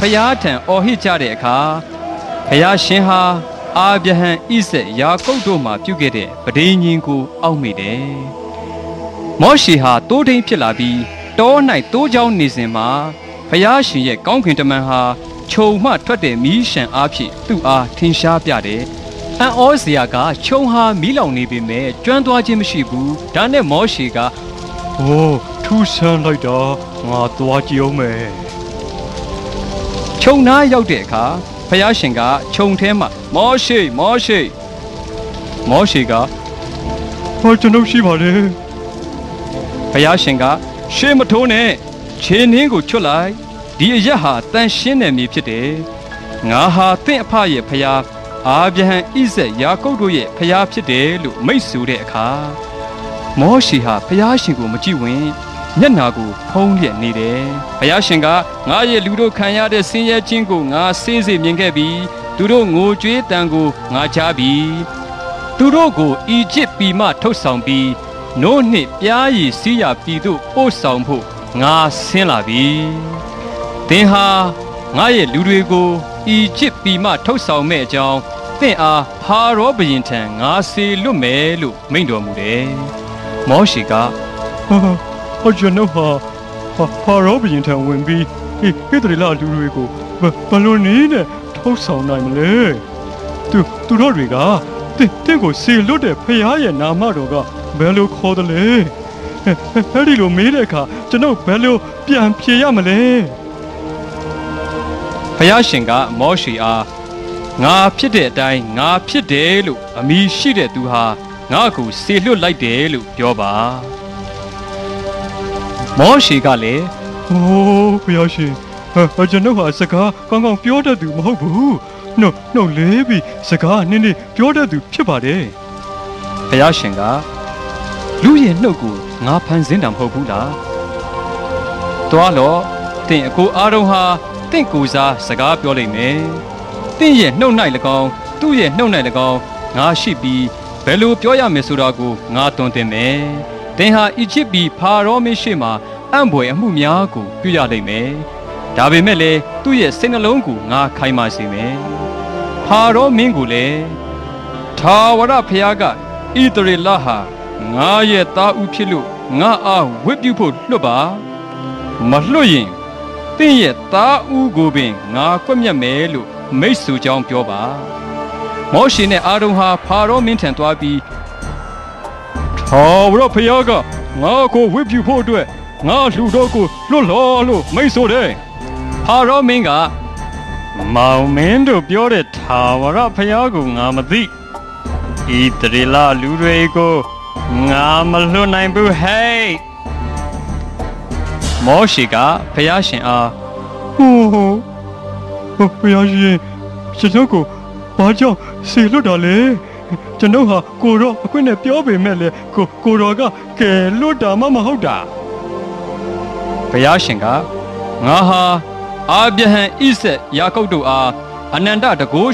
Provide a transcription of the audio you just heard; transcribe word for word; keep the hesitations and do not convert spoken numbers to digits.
ရားထံအော်ဟစ်ကြတဲ့အခါဘုရားရှင်ဟာအာဗြဟံဣဇက်ယာကုပ်တို့မှပြုခဲ့တဲ့ပဋိညာဉ်ကိုအောက်မေ့တယ်မောရှေဟာတိုးထိန်ဖြစ်လာပြီးတော၌တိုးချောင်းနေစဉ်မှာဘုရားရှင်ရဲ့ကောင်းကင်တမန်ဟာခြုံမှထွက်တဲ့မီးရှံအားဖြင့်သူ့အားထင်ရှားပြတယ်အံ့ဩစရာကခြုံဟာမီးလောင်နေပေမဲ့ကျွမ်းသွားခြင်းမရှိဘူးဒါနဲ့မောရှေကအိုးထူးဆန်းလိုက်တာငါသွားကြည့်အောင်မယ်ခြုံနားရောက်တဲ့အခါဘုရားရှင်ကခြုံထဲမှာမောရှေမောရှေမောရှေကဟောကျွန်ုပ်ရှိပါတယ်ဘုရားရှင်ကရှေးမထိုးနဲ့ခြေနှင်းကိုချွတ်လိုက်ဒီအရက်ဟာတန်ရှင်းတဲ့မြေဖြစ်တယ်ငါဟာသင့်အဖရဲ့ဖျားအာဗြဟံဣဇက်ယာကုပ်တို့ရဲ့ဖျားဖြစ်တယ်လို့မိတ်ဆိုတဲ့အခါမောရှေဟာဖျားရှင်ကိုမကြည့်ဝင်မျက်နာကိုဖုံးလျက်နေတယ်ဘုရားရှင်ကငါရဲ့လူတို့ခံရတဲ့ဆင်းရဲခြင်းကိုငါစေးစေမြင်ခဲ့ပြီးသူတို့ငိုကြွေးတန်ကိုငါကြားပြီးသူတို့ကိုအီဂျစ်ပြည်မှထုတ်ဆောင်ပြီးနို့နှင့်ပြားရည်စီးရပြည်သို့ပို့ဆောင်ဖို့ငါဆင်းလာပြီသင်ဟာငါရဲ့လူတွေကိုအီဂျစ်ပြည်မှထုတ်ဆောင်မဲ့အကြောင်းသင်အားဖာရောဘုရင်ထံငါစေလွတ်မယ်လို့မိန့်တော်မူတယ်မောရှေကဟာဟာကျွန်ုပ်ဟာဖာရောဘုရင်ထံဝင်ပြီးဟေသရေလလူတွေကိုဘယ်လိုနည်းနဲ့ထုတ်ဆောင်နိုင်မလဲသူသူတို့တွေကတင့်တင့်ကိုစေလွတ်တဲ့ဖခင်ရဲ့နာမတော်ကဘယ်လိုခေါ်တယ်လဲအဲ့ဒီလိုမေးတဲ့အခါကျွန်ုပ်ဘယ်လိုပြန်ဖြေရမလဲဘုရားရှင်ကမောရှေအားငါဖြစ်တဲ့အတိုင်းငါဖြစ်တယ်လို့အမည်ရှိတဲ့သူဟာငါ့ကိုစေလွတ်လိုက်တယ်လို့ပြောပါမောရှေကလည်းဟိုးဘုရားရှင်ဟာကျွန်ုပ်ဟာစကားကောင်းကောင်းပြောတတ်သူမဟုတ်ဘူးနှုတ်နှုတ်လေးပြီးစကားနည်းနည်းပြောတတ်သူဖြစ်ပါတယ်ဘုရားရှင်ကလူရဲ့နှုတ်ကိုငါဖန်ဆင်းတာမဟုတ်ဘူးလားတွားတော့တင့်အကိုအားလုံးဟာတင့်ကိုစားစကားပြောလိမ့်မယ်တင့်ရဲ့နှုတ်၌၎င်းသူ့ရဲ့နှုတ်၌၎င်းငါရှိပြီးဘယ်လိုပြောရမယ်ဆိုတာကိုငါတွင်တင်မယ်တင်ဟာအီဂျစ်ပြည်ဖာရောမင်းရှိမှအံ့ဘွယ်အမှုများကိုပြုရလိမ့်မယ်ဒါပေမဲ့လည်းသူ့ရဲ့စိတ်နှလုံးကိုငါခိုင်မာစေမယ်ဖာရောမင်းကိုလည်းထာဝရဘုရားကဣသရေလဟာငါရဲ့သားဦးဖြစ်လို့ငါအားဝတ်ပြုဖို့လွတ်ပါမလွတ်ရင်တင့်ရဲ့သားဦးကိုပင်ငါကွက်မြတ်မယ်လို့မိတ်ဆွေကြောင်းပြောပါမောရှေနဲ့အာရုန်ဟာဖာရောမင်းထံသွားပြီးထာဝရဘုရားကငါကိုဝတ်ပြုဖို့အတွက်ငါလူတော်ကိုလွတ်လောလို့မိတ်ဆိုတယ်ဖာရောမင်းကမောင်မင်းတို့ပြောတဲ့ထာဝရဘုရားကိုငါမသိဣသရေလလူတွေကိုငါမလွတ်နိုင်ဘူးဟဲ့မောရှေကဘုရားရှင်အားဟိုးဟိုးဘုရားရှင်ကျွန်တော်ကိုဘာကြောင့်စေလွတ်တာလဲကျွန်တော်ဟာကိုရောအခွင့်နဲ့ပြောပေမဲ့လေကိုကိုရောကကဲလွတ်တာမှမဟုတ်တာဘုရားရှင်ကငါဟာအာဗြဟံဣဇက်ယာကုပ်တို့အားအနန္တတကု